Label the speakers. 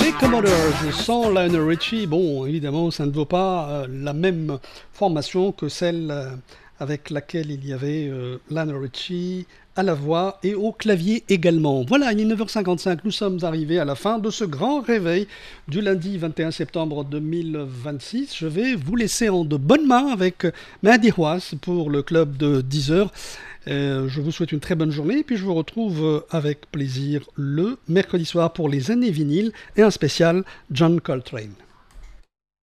Speaker 1: Les Commodores sans Lionel Richie, bon, évidemment, ça ne vaut pas la même formation que celle avec laquelle il y avait Lionel Richie à la voix et au clavier également. Voilà, il est 9h55, nous sommes arrivés à la fin de ce grand réveil du lundi 21 septembre 2026. Je vais vous laisser en de bonnes mains avec Mehdi Houas pour le club de 10h. Je vous souhaite une très bonne journée et puis je vous retrouve avec plaisir le mercredi soir pour les années vinyles et un spécial John Coltrane.